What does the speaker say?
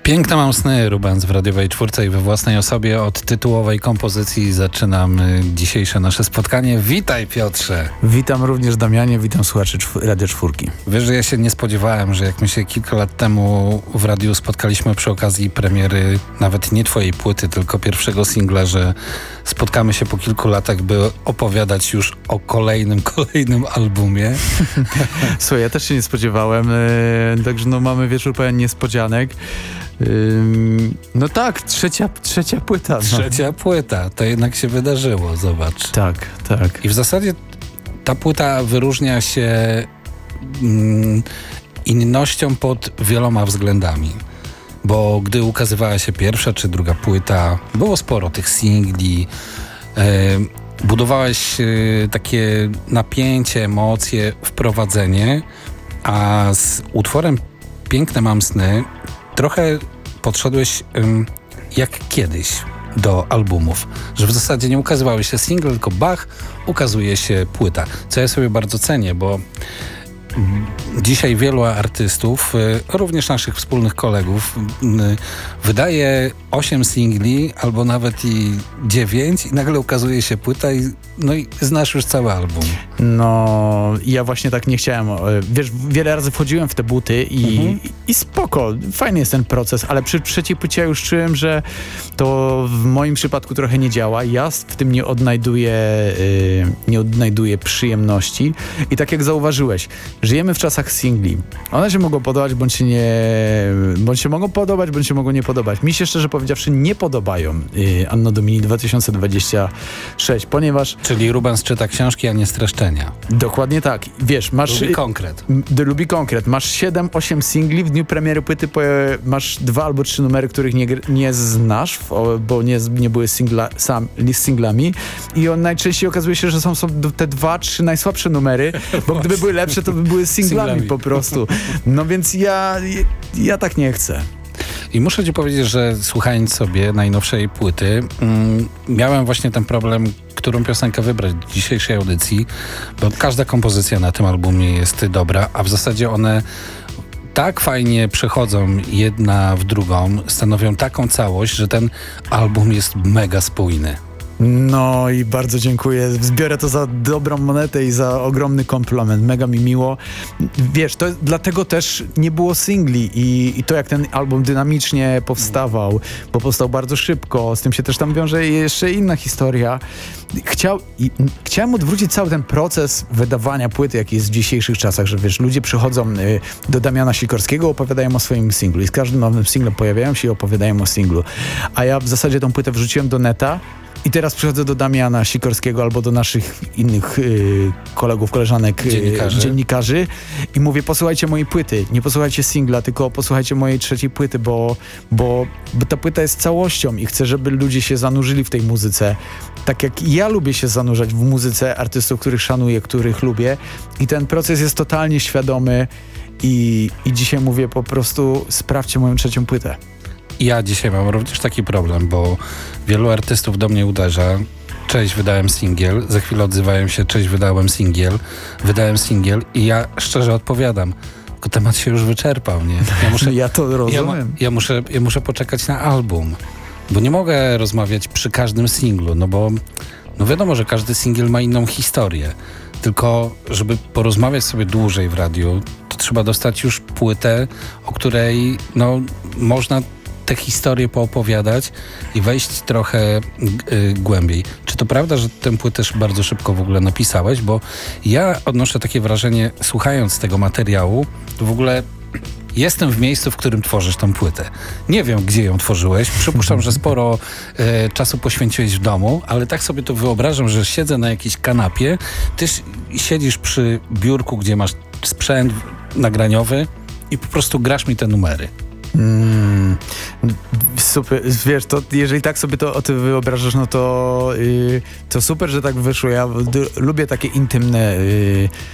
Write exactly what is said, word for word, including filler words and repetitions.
Piękne mam sny, Rubens w radiowej czwórce i we własnej osobie. Od tytułowej kompozycji zaczynamy dzisiejsze nasze spotkanie. Witaj, Piotrze. Witam również, Damianie, witam słuchaczy czw- Radio Czwórki. Wiesz, że ja się nie spodziewałem, że jak my się kilka lat temu w radiu spotkaliśmy przy okazji premiery nawet nie twojej płyty, tylko pierwszego singla, że spotkamy się po kilku latach, by opowiadać już o kolejnym, kolejnym albumie. Słuchaj, ja też się nie spodziewałem, yy, także no mamy wieczór pełen niespodzianek. Ym, no tak, trzecia, trzecia płyta. No. Trzecia płyta, to jednak się wydarzyło, zobacz. Tak, tak. I w zasadzie ta płyta wyróżnia się mm, innością pod wieloma względami. Bo gdy ukazywała się pierwsza czy druga płyta, było sporo tych singli, yy, budowałeś yy, takie napięcie, emocje, wprowadzenie, a z utworem Piękne mam sny trochę podszedłeś ym, jak kiedyś do albumów, że w zasadzie nie ukazywały się single, tylko bach, ukazuje się płyta, co ja sobie bardzo cenię, bo dzisiaj wielu artystów, również naszych wspólnych kolegów, wydaje osiem singli albo nawet i dziewięć i nagle ukazuje się płyta i, no i znasz już cały album. No, ja właśnie tak nie chciałem. Wiesz, wiele razy wchodziłem w te buty i, mhm. i spoko, fajny jest ten proces, ale przy trzeciej płycie ja już czułem, że to w moim przypadku trochę nie działa. Ja w tym nie odnajduję, yy, nie odnajduję przyjemności i tak jak zauważyłeś, żyjemy w czasach singli. One się mogą podobać, bądź się nie... bądź się mogą podobać, bądź się mogą nie podobać. Mi się szczerze powiedziawszy nie podobają yy, Anno Domini dwa tysiące dwudziesty trzeci, ponieważ... Czyli Rubens czyta książki, a nie streszczenia. Dokładnie tak. Wiesz, masz... Lubi konkret. D- lubi konkret. Masz siedem osiem singli, w dniu premiery płyty po, masz dwa albo trzy numery, których nie, nie znasz, o, bo nie, nie były singla, sam, singlami i on najczęściej okazuje się, że są, są te dwa, trzy najsłabsze numery, bo gdyby były lepsze, to by były singlami, singlami. po prostu. No więc ja, ja tak nie chcę. I muszę ci powiedzieć, że słuchając sobie najnowszej płyty, mm, miałem właśnie ten problem, którą piosenkę wybrać do dzisiejszej audycji, bo każda kompozycja na tym albumie jest dobra, a w zasadzie one tak fajnie przechodzą jedna w drugą, stanowią taką całość, że ten album jest mega spójny. No i bardzo dziękuję. Zbiorę to za dobrą monetę i za ogromny komplement. Mega mi miło. Wiesz, to dlatego też nie było singli i, i to jak ten album dynamicznie powstawał, bo powstał bardzo szybko. Z tym się też tam wiąże jeszcze inna historia. Chciał, i, chciałem odwrócić cały ten proces wydawania płyty, jaki jest w dzisiejszych czasach, że wiesz, ludzie przychodzą y, do Damiana Sikorskiego, opowiadają o swoim singlu i z każdym nowym singlem pojawiają się i opowiadają o singlu. A ja w zasadzie tą płytę wrzuciłem do neta. I teraz przychodzę do Damiana Sikorskiego albo do naszych innych y, kolegów, koleżanek, dziennikarzy. Y, dziennikarzy i mówię, posłuchajcie mojej płyty, nie posłuchajcie singla, tylko posłuchajcie mojej trzeciej płyty, bo, bo, bo ta płyta jest całością i chcę, żeby ludzie się zanurzyli w tej muzyce. Tak jak ja lubię się zanurzać w muzyce artystów, których szanuję, których lubię i ten proces jest totalnie świadomy i, i dzisiaj mówię po prostu sprawdźcie moją trzecią płytę. Ja dzisiaj mam również taki problem, bo wielu artystów do mnie uderza. Cześć, wydałem singiel. Za chwilę odzywają się, cześć, wydałem singiel. Wydałem singiel i ja szczerze odpowiadam. Tylko temat się już wyczerpał, nie? Ja, muszę, ja to rozumiem. Ja, ja, muszę, ja muszę poczekać na album, bo nie mogę rozmawiać przy każdym singlu, no bo no wiadomo, że każdy singiel ma inną historię. Tylko żeby porozmawiać sobie dłużej w radiu, to trzeba dostać już płytę, o której no można tę historię poopowiadać i wejść trochę y, głębiej. Czy to prawda, że tę płytę też bardzo szybko w ogóle napisałeś? Bo ja odnoszę takie wrażenie, słuchając tego materiału, to w ogóle jestem w miejscu, w którym tworzysz tą płytę. Nie wiem, gdzie ją tworzyłeś. Przypuszczam, że sporo y, czasu poświęciłeś w domu, ale tak sobie to wyobrażam, że siedzę na jakiejś kanapie, ty siedzisz przy biurku, gdzie masz sprzęt nagraniowy i po prostu grasz mi te numery. Mm, super, wiesz, to jeżeli tak sobie to o tym wyobrażasz, no to, yy, to super, że tak wyszło. Ja d- lubię takie intymne yy,